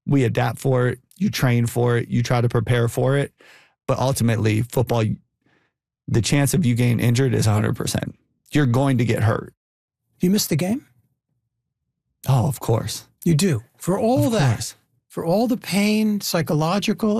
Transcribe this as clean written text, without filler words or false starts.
we adapt for it. You train for it. You try to prepare for it. But ultimately, football, the chance of you getting injured is 100%. You're going to get hurt. You miss the game? Oh, of course. You do. For all Of that, course. for all the pain, psychological,